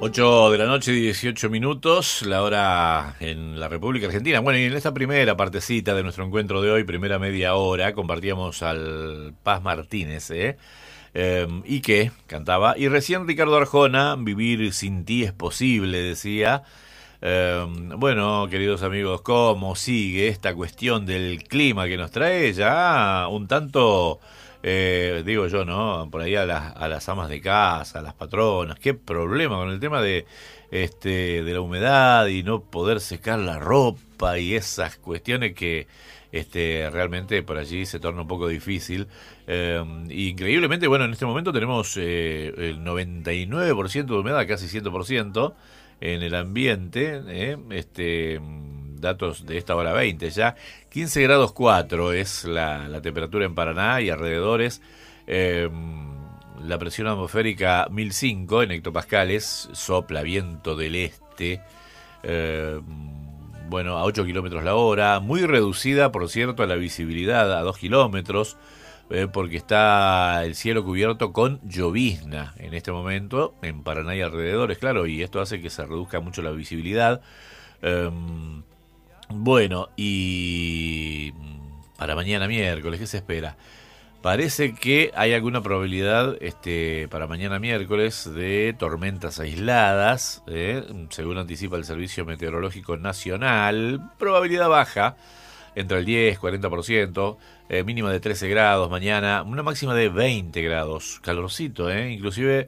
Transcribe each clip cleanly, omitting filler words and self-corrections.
8 de la noche, 18 minutos, la hora en la República Argentina. Bueno, y en esta primera partecita de nuestro encuentro de hoy, primera media hora, compartíamos al Paz Martínez, y que cantaba. Y recién Ricardo Arjona, Vivir sin ti es posible, decía. Bueno, queridos amigos, ¿cómo sigue esta cuestión del clima que nos trae ya un tanto... digo yo, ¿no? Por ahí a las amas de casa, a las patronas, qué problema con el tema de la humedad y no poder secar la ropa y esas cuestiones que realmente por allí se torna un poco difícil. Increíblemente, bueno, en este momento tenemos el 99% de humedad, casi 100% en el ambiente, datos de esta hora 20 ya. 15 grados 4 es la temperatura en Paraná y alrededores. La presión atmosférica 1005 en hectopascales, sopla viento del este, bueno, a 8 kilómetros la hora, muy reducida, por cierto, la visibilidad a 2 kilómetros, porque está el cielo cubierto con llovizna en este momento en Paraná y alrededores, claro, y esto hace que se reduzca mucho la visibilidad. Bueno, y para mañana miércoles, ¿qué se espera? Parece que hay alguna probabilidad para mañana miércoles de tormentas aisladas, según anticipa el Servicio Meteorológico Nacional. Probabilidad baja, entre el 10-40%, mínima de 13 grados mañana, una máxima de 20 grados, calorcito, inclusive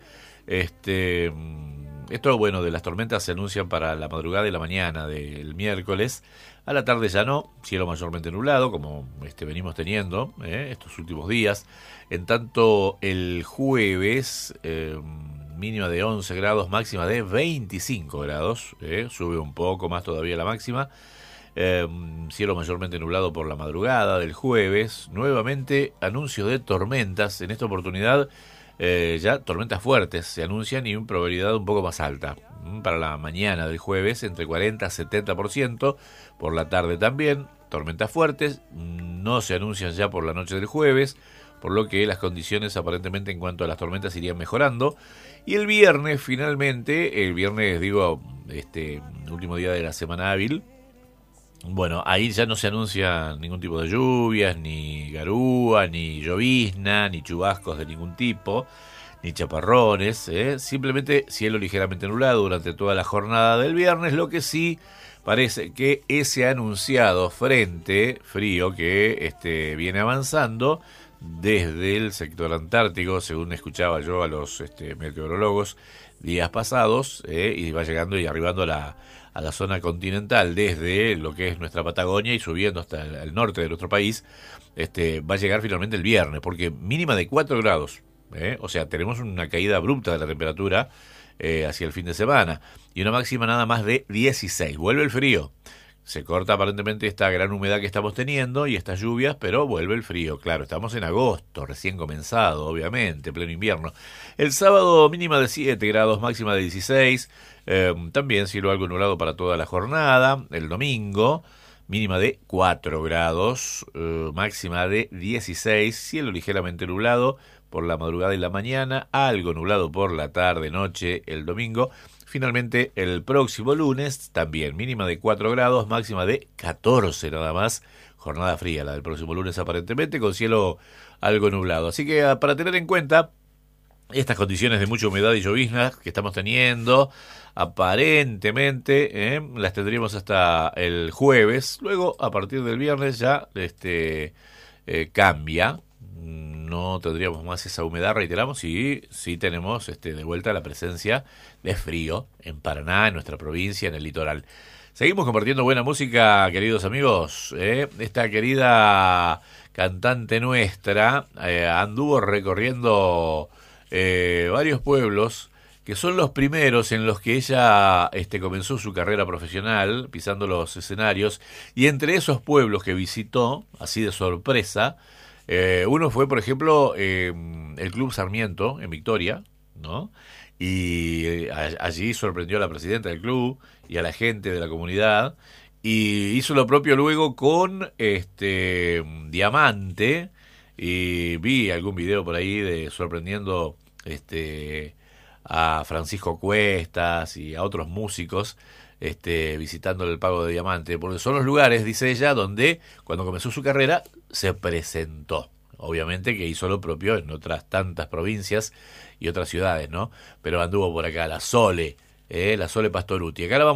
esto, bueno, de las tormentas se anuncian para la madrugada y la mañana del miércoles. A la tarde ya no, cielo mayormente nublado, como venimos teniendo estos últimos días. En tanto, el jueves, mínima de 11 grados, máxima de 25 grados. Sube un poco más todavía la máxima. Cielo mayormente nublado por la madrugada del jueves. Nuevamente, anuncio de tormentas. En esta oportunidad, ya tormentas fuertes se anuncian y una probabilidad un poco más alta. Para la mañana del jueves, entre 40 y 70%. Por la tarde también, tormentas fuertes. No se anuncian ya por la noche del jueves, por lo que las condiciones aparentemente en cuanto a las tormentas irían mejorando. Y el viernes, finalmente, último día de la semana hábil, bueno, ahí ya no se anuncia ningún tipo de lluvias, ni garúa, ni llovizna, ni chubascos de ningún tipo, ni chaparrones, simplemente cielo ligeramente nublado durante toda la jornada del viernes. Lo que sí parece que ese anunciado frente frío que viene avanzando desde el sector antártico, según escuchaba yo a los meteorólogos días pasados, y va llegando y arribando a la zona continental desde lo que es nuestra Patagonia y subiendo hasta el norte de nuestro país, va a llegar finalmente el viernes, porque mínima de 4 grados, o sea, tenemos una caída abrupta de la temperatura hacia el fin de semana, y una máxima nada más de 16. Vuelve el frío. Se corta aparentemente esta gran humedad que estamos teniendo y estas lluvias, pero vuelve el frío. Claro, estamos en agosto, recién comenzado, obviamente, pleno invierno. El sábado mínima de 7 grados, máxima de 16. También cielo algo nublado para toda la jornada. El domingo mínima de 4 grados, máxima de 16. Cielo ligeramente nublado por la madrugada y la mañana, algo nublado por la tarde, noche, el domingo. Finalmente, el próximo lunes, también mínima de 4 grados, máxima de 14 nada más. Jornada fría la del próximo lunes aparentemente, con cielo algo nublado. Así que para tener en cuenta estas condiciones de mucha humedad y llovizna que estamos teniendo, aparentemente las tendríamos hasta el jueves. Luego, a partir del viernes ya cambia. No tendríamos más esa humedad, reiteramos, y sí tenemos de vuelta la presencia de frío en Paraná, en nuestra provincia, en el litoral. Seguimos compartiendo buena música, queridos amigos. Esta querida cantante nuestra anduvo recorriendo varios pueblos que son los primeros en los que ella comenzó su carrera profesional, pisando los escenarios, y entre esos pueblos que visitó, así de sorpresa, uno fue, por ejemplo, el Club Sarmiento en Victoria, ¿no? Y allí sorprendió a la presidenta del club y a la gente de la comunidad, y hizo lo propio luego con Diamante, y vi algún video por ahí de sorprendiendo a Francisco Cuestas y a otros músicos visitando el Pago de Diamante, porque son los lugares, dice ella, donde cuando comenzó su carrera se presentó. Obviamente que hizo lo propio en otras tantas provincias y otras ciudades, ¿no? Pero anduvo por acá, la Sole Pastoruti. Acá la vamos